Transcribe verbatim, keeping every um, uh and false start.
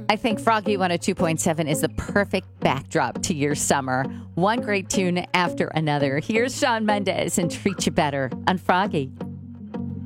I think Froggy one oh two point seven is the perfect backdrop to your summer. One great tune after another. Here's Shawn Mendes and Treat You Better on Froggy.